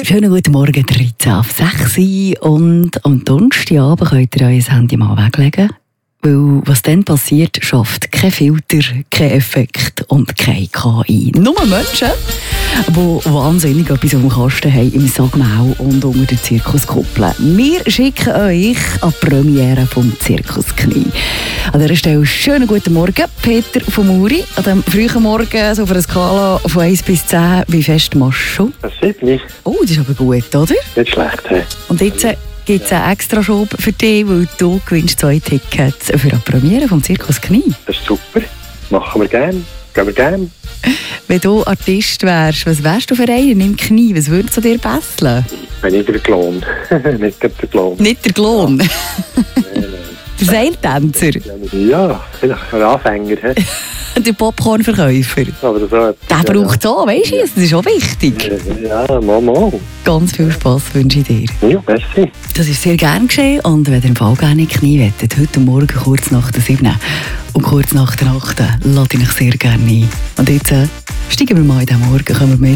Schönen guten Morgen, 13 auf 6 Uhr. Und am Donnerstagabend könnt ihr euer Handy mal weglegen. Weil was dann passiert, schafft kein Filter, kein Effekt und kein KI. Nur Menschen, die wahnsinnig etwas auf dem Kasten haben im Sagmau und unter der Zirkuskuppel. Wir schicken euch an die Premiere vom Zirkus Knie. An dieser Stelle schönen guten Morgen, Peter von Muri. An diesem frühen Morgen, so auf einer Skala von 1 bis 10, wie fest machst du schon? Das sieht nicht. Oh, das ist aber gut, oder? Nicht schlecht, hey. Und jetzt gibt es einen extra Schub für dich, weil du gewinnst 2 Tickets für eine Premiere vom Zirkus Knie. Das ist super. Machen wir gerne. Gehen wir gerne. Wenn du Artist wärst, was wärst du für einen im Knie? Was würde zu dir besseln? Wenn ich der Klon. Nicht der Klon. Nicht der Klon. Nein, nein. Der Seiltänzer. Ja, vielleicht ein Anfänger. He? Der Popcornverkäufer. Aber das auch Der braucht es auch, weisst du? Das ist auch wichtig. Ja, mal. Ganz viel Spass wünsche ich dir. Ja, merci. Das ist sehr gern geschehen. Und wenn ihr im Fall gerne in die Knie wettet, heute Morgen kurz nach der 7 und kurz nach der 8, lade ich euch sehr gerne ein. Und jetzt steigen wir mal in den Morgen, kommen wir mit